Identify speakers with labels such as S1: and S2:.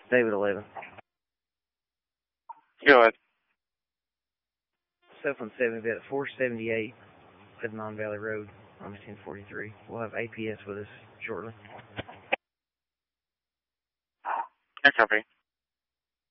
S1: David 11.
S2: Go ahead.
S1: Cell phone 7, be at 478 Lebanon Valley Road on 1043. We'll have APS with us shortly.
S2: I copy.